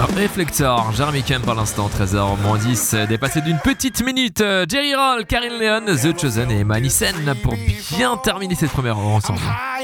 Reflector, Jeremy Camp à l'instant, 13h-10, dépassé d'une petite minute. Jerry Roll, Karine Leon, The Chosen et Manisen pour bien terminer cette première heure ensemble.